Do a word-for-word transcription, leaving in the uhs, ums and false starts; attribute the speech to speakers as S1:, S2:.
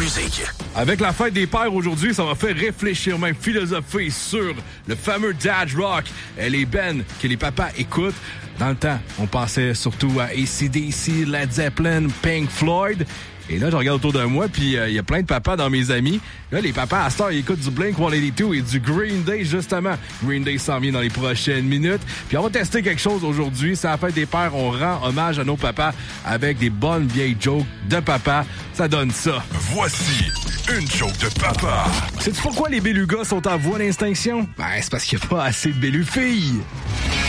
S1: musique.
S2: Avec la fête des pères aujourd'hui, ça m'a fait réfléchir, même philosopher sur le fameux dad rock, les bands que les papas écoutent. Dans le temps, on pensait surtout à A C D C, Led Zeppelin, Pink Floyd. Et là, je regarde autour de moi, puis il euh, y a plein de papas dans mes amis. Là, les papas, à cette heure, ils écoutent du Blink one eighty-two et du Green Day, justement. Green Day s'en vient dans les prochaines minutes. Puis on va tester quelque chose aujourd'hui. C'est la fête des pères. On rend hommage à nos papas avec des bonnes vieilles jokes de papa. Ça donne ça.
S1: Voici une joke de papa.
S2: Sais-tu pourquoi les bélugas sont en voie d'extinction? Ben, c'est parce qu'il n'y a pas assez de bélu-filles.